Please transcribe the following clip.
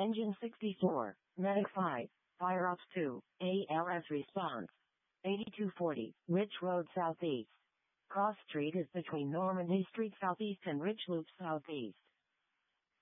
Engine 64, Medic 5, Fire Ops 2, ALS response. 8240, Rich Road Southeast. Cross Street is between Normandy Street Southeast and Rich Loop Southeast.